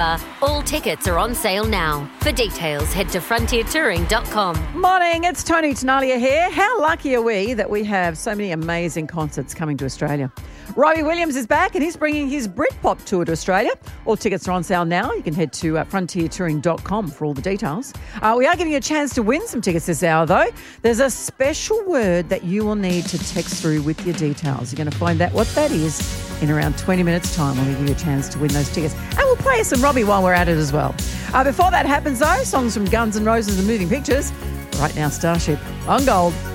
All tickets are on sale now. For details, head to frontiertouring.com. Morning, it's Tony Tenalia here. How lucky are we that we have so many amazing concerts coming to Australia? Robbie Williams is back and he's bringing his Britpop tour to Australia. All tickets are on sale now. You can head to frontiertouring.com for all the details. We are giving you a chance to win some tickets this hour, though. There's a special word that you will need to text through with your details. You're going to find out what that is in around 20 minutes' time. We'll give you a chance to win those tickets. And we'll play some Robbie while we're at it as well. Before that happens, though, songs from Guns N' Roses and Moving Pictures. Right now, Starship on Gold.